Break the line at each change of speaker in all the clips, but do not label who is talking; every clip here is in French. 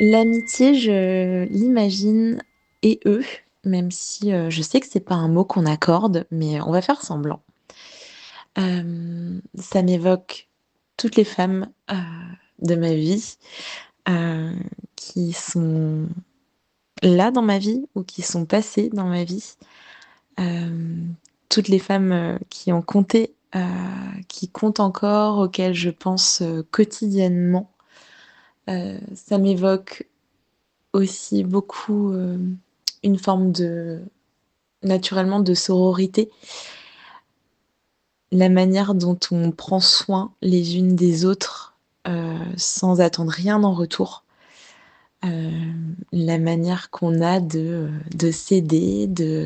L'amitié, je l'imagine et eux, même si je sais que c'est pas un mot qu'on accorde, mais on va faire semblant. Ça m'évoque toutes les femmes de ma vie euh, qui sont là dans ma vie ou qui sont passées dans ma vie. Euh, Toutes les femmes qui ont compté, qui comptent encore, auxquelles je pense quotidiennement. Ça m'évoque aussi beaucoup une forme de, naturellement, de sororité, la manière dont on prend soin les unes des autres sans attendre rien en retour, Euh, la manière qu'on a de s'aider,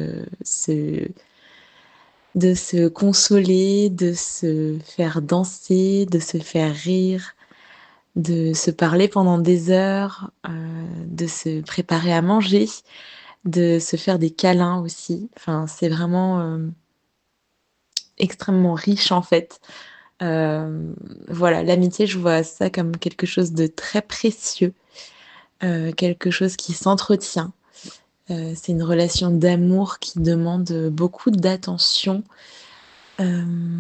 de se consoler, de se faire danser, de se faire rire, de se parler pendant des heures, de se préparer à manger, de se faire des câlins aussi. Enfin, c'est vraiment extrêmement riche en fait. Voilà, l'amitié, je vois ça comme quelque chose de très précieux, quelque chose qui s'entretient. C'est une relation d'amour qui demande beaucoup d'attention. Euh,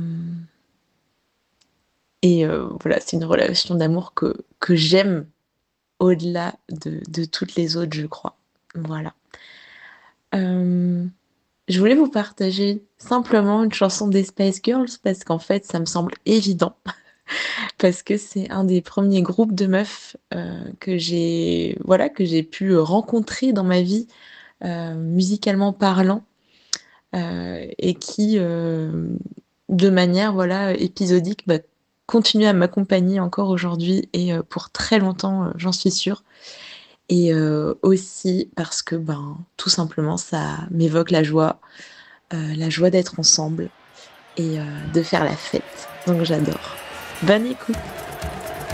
voilà, c'est une relation d'amour que j'aime au-delà de toutes les autres, je crois. Voilà. Euh, Je voulais vous partager simplement une chanson des Spice Girls parce qu'en fait, ça me semble évident parce que c'est un des premiers groupes de meufs que j'ai pu rencontrer dans ma vie musicalement parlant et qui de manière épisodique continue à m'accompagner encore aujourd'hui et pour très longtemps, j'en suis sûre. Et aussi parce que tout simplement ça m'évoque la joie d'être ensemble et de faire la fête. Donc j'adore. Bonne écoute.